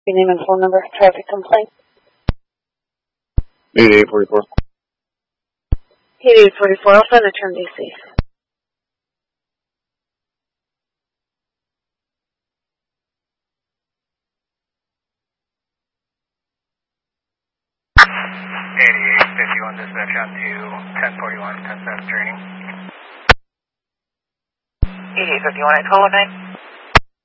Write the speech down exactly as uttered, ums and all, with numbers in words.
Your name and phone number, traffic complaint. eighty-eight forty-four. eighty-eight forty-four, Alpha, and return D C. eighty-eight fifty-one dispatch on to ten forty-one, ten seven training. eighty-eight fifty-one, I told one nine.